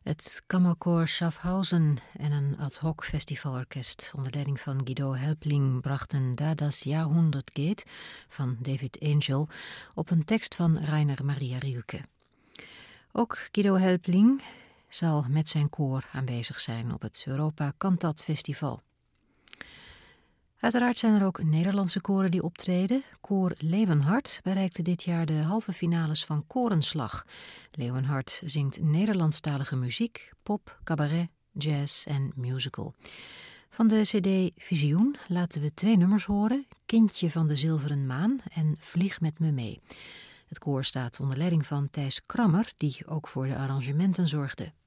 Het Kammerchor Schaffhausen en een ad hoc festivalorkest onder leiding van Guido Helpling brachten Da das Jahrhundert geht van David Angel op een tekst van Rainer Maria Rilke. Ook Guido Helpling zal met zijn koor aanwezig zijn op het Europa Cantat Festival. Uiteraard zijn er ook Nederlandse koren die optreden. Koor Leeuwenhart bereikte dit jaar de halve finales van Korenslag. Leeuwenhart zingt Nederlandstalige muziek, pop, cabaret, jazz en musical. Van de cd Visioen laten we 2 nummers horen: Kindje van de Zilveren Maan en Vlieg met me mee. Het koor staat onder leiding van Thijs Krammer, die ook voor de arrangementen zorgde.